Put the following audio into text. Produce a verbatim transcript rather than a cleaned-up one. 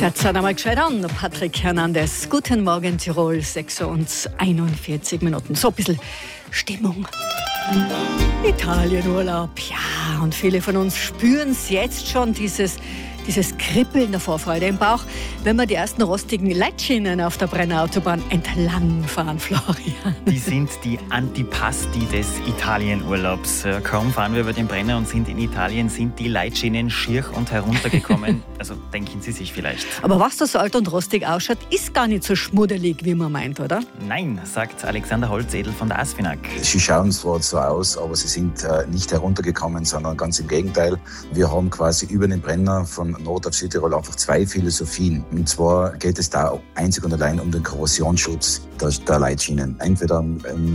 Jetzt sind einmal gescheit an, Patrick Hernandez. Guten Morgen, Tirol, sechs Uhr und einundvierzig Minuten. So ein bisschen Stimmung. Italienurlaub, ja, und viele von uns spüren es jetzt schon, dieses, dieses Kribbeln der Vorfreude im Bauch, wenn wir die ersten rostigen Leitschienen auf der Brenner Autobahn entlang fahren, Florian. Die sind die Antipasti des Italienurlaubs. Kaum fahren wir über den Brenner und sind in Italien, sind die Leitschienen schier und heruntergekommen. Also denken Sie sich vielleicht. Aber was da so alt und rostig ausschaut, ist gar nicht so schmuddelig, wie man meint, oder? Nein, sagt Alexander Holzedel von der ASFINAG. Sie schauen zwar so aus, aber sie sind äh, nicht heruntergekommen, sondern ganz im Gegenteil. Wir haben quasi über den Brenner von Nord- auf Südtirol einfach zwei Philosophien. Und zwar geht es da einzig und allein um den Korrosionsschutz der, der Leitschienen. Entweder im